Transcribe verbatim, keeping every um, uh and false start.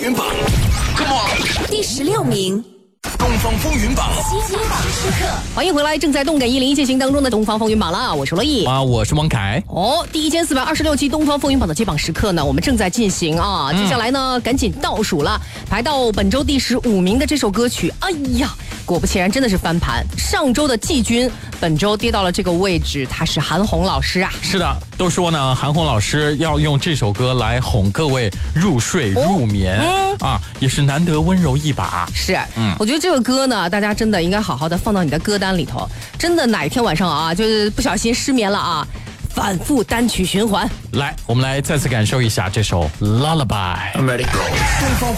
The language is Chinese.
云榜 ，Come on， 第十六名。 东方风云榜， 新榜时刻， 欢迎回来，正在动感一零一进行当中的东方风云榜啦！我是罗毅啊，我是王凯。 哦，第一千四百二十六期东方风云榜的揭榜时刻呢，我们正在进行啊。接下来呢，赶紧倒数了，排到本周第十五名的这首歌曲，哎呀，果不其然，真的是翻盘。上周的季军，本周跌到了这个位置，他是韩红老师啊。 是的，都说呢，韩红老师要用这首歌来哄各位入睡入眠、哦嗯、啊，也是难得温柔一把。 是，嗯，我觉得这个歌呢，大家真的应该好好的放到你的歌单里头。真的哪一天晚上啊，就是不小心失眠了啊，反复单曲循环。 来，我们来再次感受一下这首 Lullaby。I'm ready.